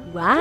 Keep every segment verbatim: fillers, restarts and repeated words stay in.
¡Guau!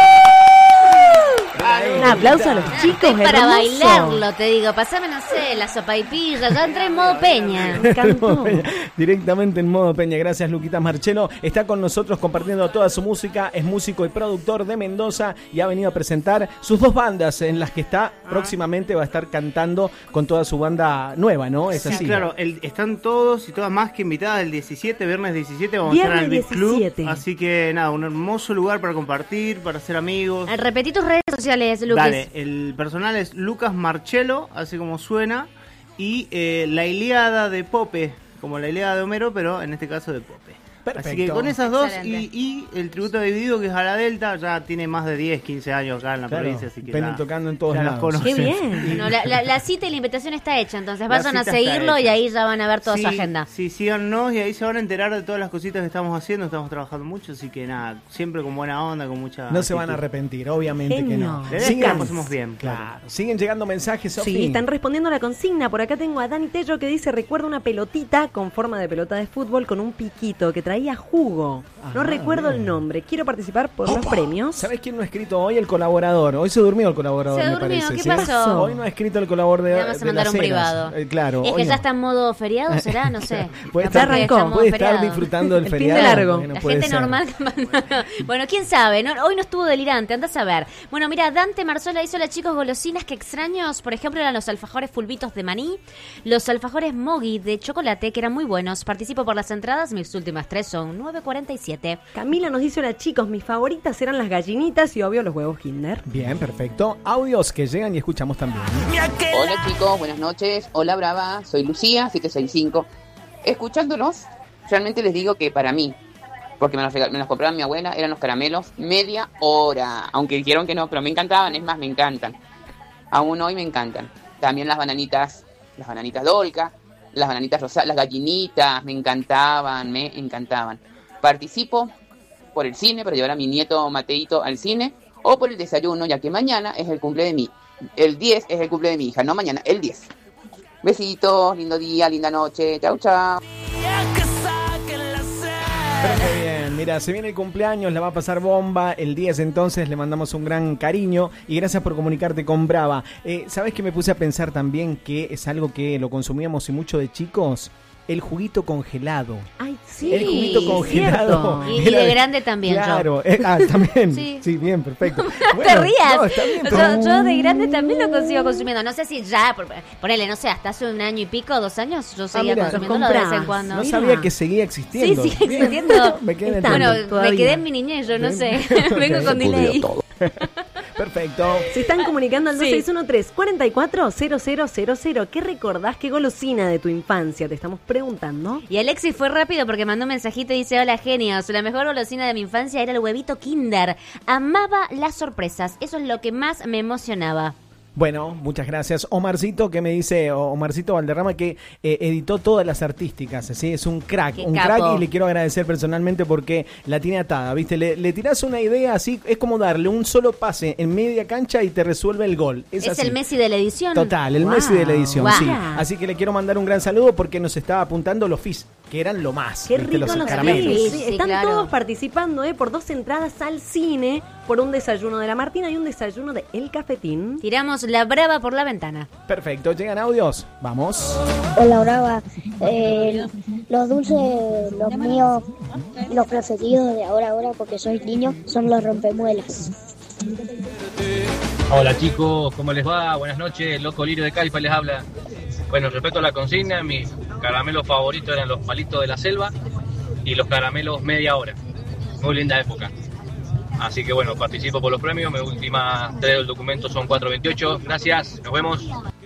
Un aplauso a los chicos, Estoy para hermoso. bailarlo, te digo. Pasame, no sé, la sopaipilla. Ya entré en modo peña. Me encantó. Directamente en modo peña. Gracias, Luquita Marchelo. Está con nosotros compartiendo toda su música. Es músico y productor de Mendoza y ha venido a presentar sus dos bandas en las que está. Próximamente va a estar cantando con toda su banda nueva, ¿no? Es Sí, así. claro, el, están todos y todas más que invitadas el diecisiete, viernes diecisiete, vamos Viernes a estar en el Big Club. diecisiete. Así que nada, un hermoso lugar para compartir, para hacer amigos. Repetí tus redes sociales, Lucas. Dale, el personal es Lucas Marchelo, así como suena, y eh, la Ilíada de Pope, como la Ilíada de Homero, pero en este caso de Pope. Perfecto. Así que con esas dos Excelente. y, y el tributo dividido que es a la Delta, ya tiene más de diez, quince años acá en la Claro, provincia, así que vienen ya- tocando en todos ya las lados. conocen. ¡Qué bien! No, la, la, la cita y la invitación está hecha, entonces La vayan a cita está seguirlo y hecha. ahí ya van a ver toda Sí, su agenda. Sí, síganos y ahí se van a enterar de todas las cositas que estamos haciendo. Estamos trabajando mucho, así que nada, siempre con buena onda, con mucha. No se van a actitud. arrepentir, obviamente Genio. que no. La idea es que la pasemos bien, Claro. claro. Siguen llegando mensajes, Sofi. Sí, están respondiendo a la consigna. Por acá tengo a Dani Tello que dice: recuerdo una pelotita con forma de pelota de fútbol con un piquito que traía jugo. No Ah, recuerdo bien. el nombre. Quiero participar por los premios. ¿Sabes quién no ha escrito hoy? El colaborador. Hoy se durmió el colaborador, Se me durmió, parece. ¿qué ¿sí? pasó? Hoy no ha escrito el colaborador de, Le vamos a de mandar las un cenas. privado. Eh, claro. Es hoy que no. ya está en modo feriado, ¿será? No sé. Puede Capaz estar, que arrancó, está en modo puede estar feriado. disfrutando del El fin de feriado. largo. Bueno, La puede gente ser. normal. Bueno, quién sabe, ¿no? Hoy no estuvo delirante, andás a ver. Bueno, mira, Dante Marzola hizo: hola chicos, golosinas que extraños. Por ejemplo, eran los alfajores fulbitos de maní, los alfajores Mogi de chocolate, que eran muy buenos. Participo por las entradas, mis últimas tres son nueve cuarenta y siete. Camila nos dice: hola chicos, mis favoritas eran las gallinitas y obvio los huevos Kinder. Bien, perfecto. Audios que llegan y escuchamos también. Hola chicos, buenas noches. Hola Brava, soy Lucía, siete seis cinco. Escuchándolos, realmente les digo que para mí, porque me los, regal- me los compraba mi abuela, eran los caramelos media hora. Aunque dijeron que no, pero me encantaban, es más, me encantan. Aún hoy me encantan. También las bananitas, las bananitas Dolca, las bananitas rosadas, las gallinitas, me encantaban, me encantaban. Participo por el cine, para llevar a mi nieto Mateito al cine, o por el desayuno, ya que mañana es el cumple de mi, el diez es el cumple de mi hija, no mañana, el diez. Besitos, lindo día, linda noche, chau chau. Pero qué bien, mira, se viene el cumpleaños, la va a pasar bomba, el diez entonces le mandamos un gran cariño y gracias por comunicarte con Brava. Eh, ¿Sabes que me puse a pensar también que es algo que lo consumíamos y mucho de chicos? El juguito congelado. Ay, sí. El juguito congelado. cierto. Y- y de grande también, yo. Claro, eh, ah, también. Sí. sí. bien, perfecto. No te Bueno, rías. no, está bien, yo, pero- yo de grande también lo consigo consumiendo. No sé si ya, por- ponele, no sé, hasta hace un año y pico, dos años, yo seguía mira, consumiéndolo los de vez en comprás. cuando. No Mira. sabía que seguía existiendo. Sí, sigue Bien. existiendo. Me quedé en el Está. Bueno, tiempo. Todavía. me quedé en mi niñez, yo no sé. Vengo con delay. Perfecto. Se están comunicando al Sí. dos seis uno tres, cuatro cuatro cero cero cero cero. ¿Qué recordás? ¿Qué golosina de tu infancia? Te estamos preguntando. Y Alexis fue rápido porque mandó un mensajito y dice: hola genios, la mejor golosina de mi infancia era el huevito Kinder. Amaba las sorpresas, eso es lo que más me emocionaba. Bueno, muchas gracias. Omarcito, que me dice, Omarcito Valderrama, que eh, editó todas las artísticas, ¿sí? Es un crack, Qué un capo. crack, y le quiero agradecer personalmente porque la tiene atada, ¿viste? Le, le tirás una idea así, es como darle un solo pase en media cancha y te resuelve el gol. Es, Es, así. el Messi de la edición. Total, el Wow. Messi de la edición, Wow. sí. Así que le quiero mandar un gran saludo porque nos estaba apuntando los Fizz, que eran lo más. Qué ¿viste? rico los los caramelos. Fizz. Sí, Sí, sí, están claro. todos participando, ¿eh? Por dos entradas al cine, por un desayuno de la Martina y un desayuno de El Cafetín. Tiramos la brava por la ventana. Perfecto, llegan audios. Vamos. Hola Brava, eh, los dulces, los míos, los preferidos de ahora ahora porque soy niño, son los rompemuelas. Hola chicos, ¿cómo les va? Buenas noches, Loco Lirio de Calpa les habla. Bueno, respecto a la consigna, mis caramelos favoritos eran los palitos de la selva y los caramelos media hora. Muy linda época. Así que bueno, participo por los premios, mis últimas tres del documento son cuatro veintiocho. Gracias, nos vemos.